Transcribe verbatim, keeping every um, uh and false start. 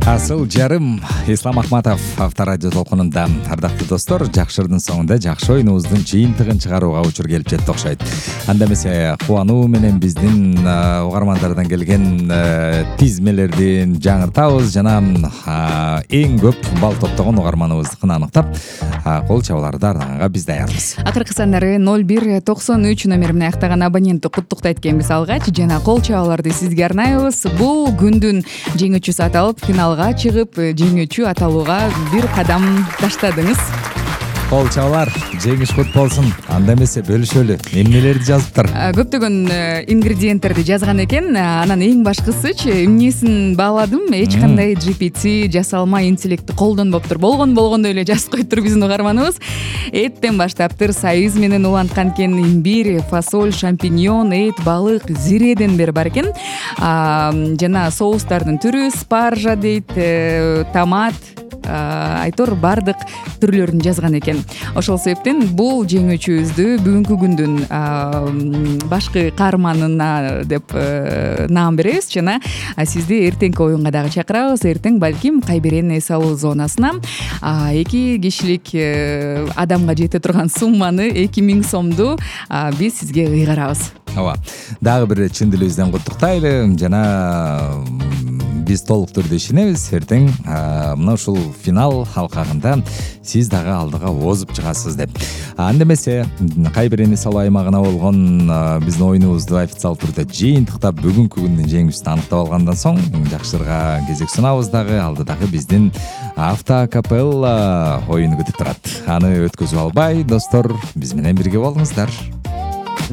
Асыл жарым Ислам Ахматов Авторадио толкунунда. Ардактуу достор, жакшырдын соңунда жакшы оюнубуздун жыйынтыгын чыгарууга учур келип жетти окшойт. Анда эмесе кубануу менен биздин угармандардан келген тизмелердин жаңыртабыз жана эң көп балл топтогон угарманыбыздыкын аныктап кол чабууларды арнаганга биз даярбыз. Акыркы сандары ноль бир токсон үч номер менен аяктаган абонентти куттуктайт экенбиз алгач жана кол чабууларды сизге арнайбыз. Бул күндүн жеңүүчүсү аталып финалга чыгып, жеңүүчү аталууга бир кадам таштадыңыз. Кол чабуулар жеңиш кут болсун. Анда эмесе бөлүшөлү. Эмнелерди жазыптыр? Көптөгөн ингредиенттерди жазган экен. Анан эң башкысычы эмнесин бааладым. Эч кандай джи пи ти жасалма интеллектти колдонбоптур. Болгон болгондой эле жазып коюптур биздин угарманыбыз. Эттен баштаптыр сайыз менен уланткан экен. Имбирь, фасоль, шампиньон, эт, балык, зиреден бери бар экен. Жана соустардын түрү спаржа дейт, томат, айтор бардык түрлөрүн жазган экен. Ошол себептен бул жеңүүчүбүздү бүгүнкү күндүн башкы каарманына деп наам беребиз жана сизди эртеңки оюнга дагы чакырабыз. Эртең балким Кайберен эс алуу зонасына эки кишилик адамга жете турган сумманы эки миң сомду биз сизге ыйгарабыз. Ооба. Дагы бир чын дилибизден куттуктайлы жана биз толук түрдө ишенебиз. Эртең мына ушул финал алкагында сиз дагы алдыга озуп чыгасыз деп. Анда эмесе Кайберен эс алуу аймагына болгон биздин оюнубузду официалдуу түрдө жыйынтыктап бүгүнкү күндүн жеңүүчүсүн аныктап алгандан соң жакшырга кезек сунабыз дагы. Алдыдагы биздин автокапелла оюну күтүп турат. Аны өткөзүп албай, достор, биз менен бирге болуңуздар.